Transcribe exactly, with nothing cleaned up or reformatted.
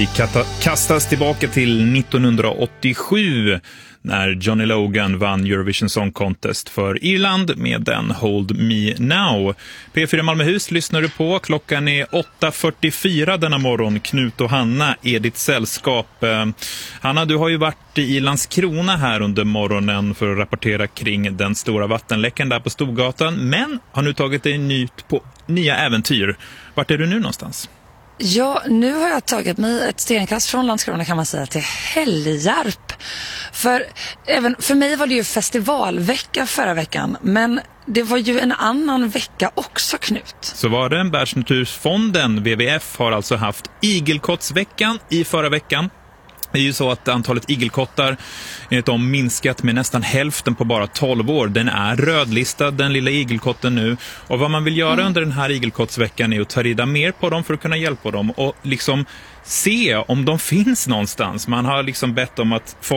Vi kastas tillbaka till nittonhundraåttiosju när Johnny Logan vann Eurovision Song Contest för Irland med den Hold Me Now. P fyra Malmöhus lyssnar du på. Klockan är åtta fyrtiofyra denna morgon. Knut och Hanna är ditt sällskap. Hanna, du har ju varit i Landskrona här under morgonen för att rapportera kring den stora vattenläckan där på Storgatan, men har nu tagit dig nytt på nya äventyr. Vart är du nu någonstans? Ja, nu har jag tagit mig ett stenkast från Landskrona, kan man säga, till Helgarp. För även för mig var det ju festivalvecka förra veckan, men det var ju en annan vecka också, Knut. Så var det. Världsnaturfonden, W W F, har alltså haft igelkottsveckan i förra veckan. Det är ju så att antalet igelkottar enligt dem minskat med nästan hälften på bara tolv år. Den är rödlistad, den lilla igelkotten nu. Och vad man vill göra mm. under den här igelkottsveckan är att ta reda mer på dem för att kunna hjälpa dem och liksom se om de finns någonstans. Man har liksom bett om att